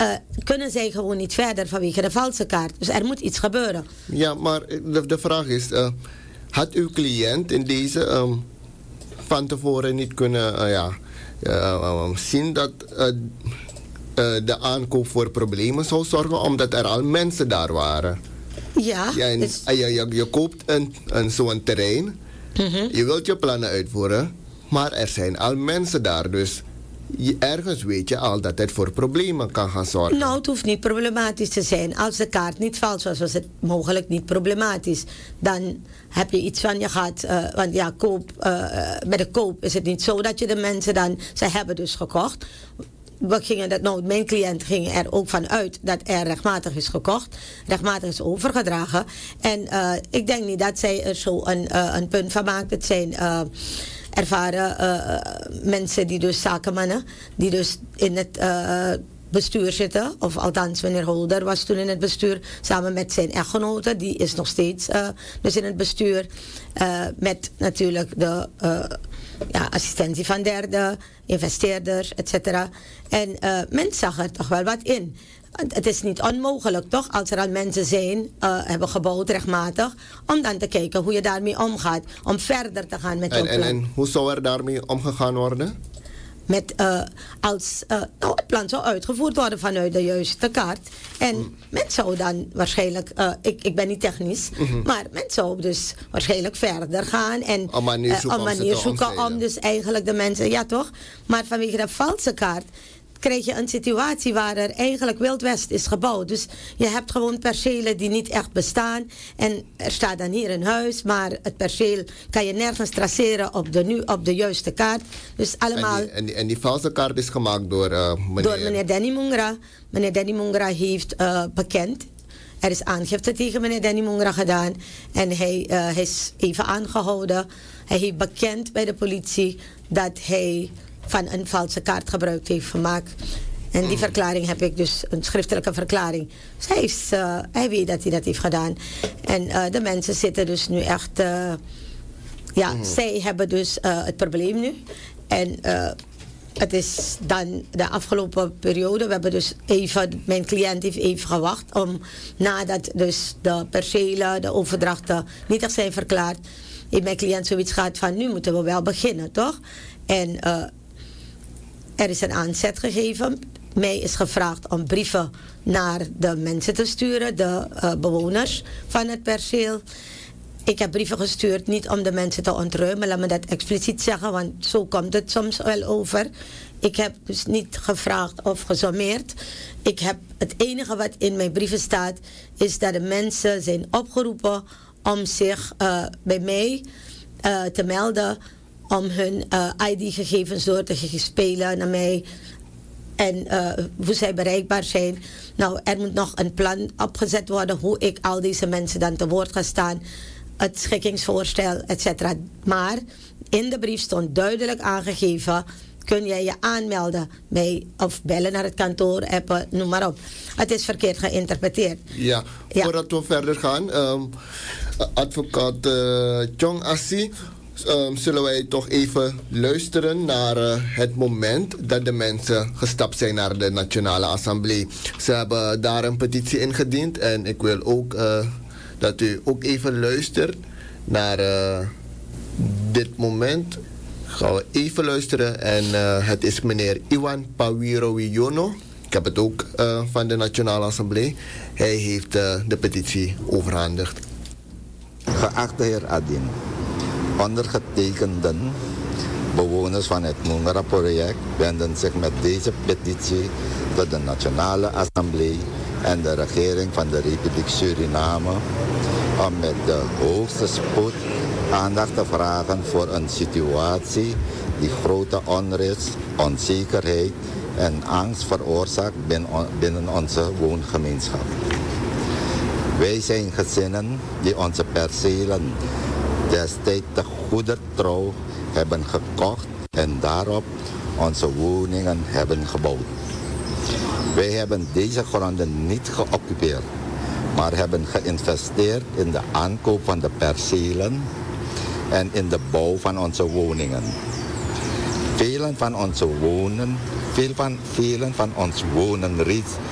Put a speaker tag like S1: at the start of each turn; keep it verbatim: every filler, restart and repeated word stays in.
S1: uh, kunnen zij gewoon niet verder vanwege de valse kaart. Dus er moet iets gebeuren.
S2: Ja, maar de, de vraag is, uh, had uw cliënt in deze um, van tevoren niet kunnen uh, ja, uh, um, zien dat uh, uh, de aankoop voor problemen zou zorgen, omdat er al mensen daar waren?
S1: Ja.
S2: Ja, en,
S1: dus...
S2: uh, je, je, je koopt een, een, zo'n terrein, mm-hmm. Je wilt je plannen uitvoeren, maar er zijn al mensen daar, dus je, ergens weet je al dat het voor problemen kan gaan zorgen.
S1: Nou, het hoeft niet problematisch te zijn. Als de kaart niet vals was, was het mogelijk niet problematisch. Dan heb je iets van, je gaat, uh, want ja, koop, uh, bij de koop is het niet zo dat je de mensen dan, ze hebben dus gekocht. We gingen dat, nou, mijn cliënt ging er ook van uit dat er rechtmatig is gekocht, rechtmatig is overgedragen. En uh, ik denk niet dat zij er zo een, uh, een punt van maakt. Het zijn uh, ervaren uh, mensen, die dus zakenmannen, die dus in het uh, bestuur zitten. Of althans, meneer Holder was toen in het bestuur samen met zijn echtgenote. Die is nog steeds uh, dus in het bestuur. Uh, met natuurlijk de uh, ja, assistentie van derden, investeerders, et cetera. En uh, men zag er toch wel wat in. Het is niet onmogelijk, toch? Als er al mensen zijn, uh, hebben gebouwd rechtmatig, om dan te kijken hoe je daarmee omgaat. Om verder te gaan met
S2: en,
S1: jouw plan.
S2: En, en hoe zou er daarmee omgegaan worden?
S1: Met, uh, als, uh, nou, het plan zou uitgevoerd worden vanuit de juiste kaart. En mm. men zou dan waarschijnlijk, uh, ik, ik ben niet technisch, mm-hmm. maar men zou dus waarschijnlijk verder gaan. En
S2: een manier zoeken,
S1: uh, een manier zoeken om dus eigenlijk de mensen, ja toch? Maar vanwege de valse kaart krijg je een situatie waar er eigenlijk Wild West is gebouwd. Dus je hebt gewoon percelen die niet echt bestaan. En er staat dan hier een huis, maar het perceel kan je nergens traceren op de, nu, op de juiste kaart. Dus allemaal...
S2: En die, en die, en die valse kaart is gemaakt door uh, meneer...
S1: Door meneer Danny Mungra. Meneer Danny Mungra heeft uh, bekend. Er is aangifte tegen meneer Danny Mungra gedaan. En hij, uh, hij is even aangehouden. Hij heeft bekend bij de politie dat hij van een valse kaart gebruik heeft gemaakt. En die mm. verklaring heb ik dus, een schriftelijke verklaring. Dus hij, is, uh, hij weet dat hij dat heeft gedaan. En uh, de mensen zitten dus nu echt... Uh, ja, mm. zij hebben dus uh, het probleem nu. En uh, het is dan de afgelopen periode... We hebben dus even... Mijn cliënt heeft even gewacht om... Nadat dus de percelen, de overdrachten niet echt zijn verklaard... heeft mijn cliënt zoiets gehad van... Nu moeten we wel beginnen, toch? En... Uh, Er is een aanzet gegeven. Mij is gevraagd om brieven naar de mensen te sturen, de uh, bewoners van het perceel. Ik heb brieven gestuurd, niet om de mensen te ontruimen, laat me dat expliciet zeggen, want zo komt het soms wel over. Ik heb dus niet gevraagd of gesommeerd. Ik heb, het enige wat in mijn brieven staat, is dat de mensen zijn opgeroepen om zich uh, bij mij uh, te melden, om hun uh, I D-gegevens door te spelen naar mij en uh, hoe zij bereikbaar zijn. Nou, er moet nog een plan opgezet worden hoe ik al deze mensen dan te woord ga staan. Het schikkingsvoorstel, et cetera. Maar in de brief stond duidelijk aangegeven... kun jij je aanmelden bij, of bellen naar het kantoor, appen, noem maar op. Het is verkeerd geïnterpreteerd.
S2: Ja, ja. Voordat we verder gaan, um, advocaat uh, Chong Assi... Um, zullen wij toch even luisteren naar uh, het moment dat de mensen gestapt zijn naar de Nationale Assemblée. Ze hebben daar een petitie ingediend en ik wil ook uh, dat u ook even luistert naar uh, dit moment. Gaan we even luisteren en uh, het is meneer Iwan Pawiro-Wiono. Ik heb het ook uh, van de Nationale Assemblée. Hij heeft uh, de petitie overhandigd.
S3: Geachte heer Adin. Ondergetekenden, bewoners van het Mungra-project, wenden zich met deze petitie tot de Nationale Assemblée en de regering van de Republiek Suriname om met de hoogste spoed aandacht te vragen voor een situatie die grote onrust, onzekerheid en angst veroorzaakt binnen onze woongemeenschap. Wij zijn gezinnen die onze percelen destijds te goeder trouw hebben gekocht en daarop onze woningen hebben gebouwd. Wij hebben deze gronden niet geoccupeerd, maar hebben geïnvesteerd in de aankoop van de percelen en in de bouw van onze woningen. Velen van onze wonen, veel van, velen van ons wonen reeds